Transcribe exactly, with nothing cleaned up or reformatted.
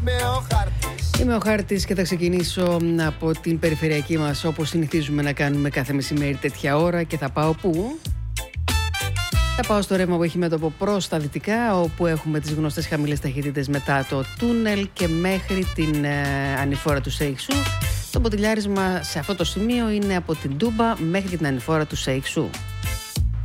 Είμαι ο Χάρτης και θα ξεκινήσω από την περιφερειακή μας, όπως συνηθίζουμε να κάνουμε κάθε μεσημέρι τέτοια ώρα, και θα πάω πού? Θα πάω στο ρεύμα που έχει μέτωπο προς τα δυτικά, όπου έχουμε τις γνωστές χαμηλές ταχύτητες μετά το τούνελ και μέχρι την ε, ανηφόρα του Σέιξου. Το ποτηλιάρισμα σε αυτό το σημείο είναι από την Τούμπα μέχρι την ανηφόρα του Σέιξου.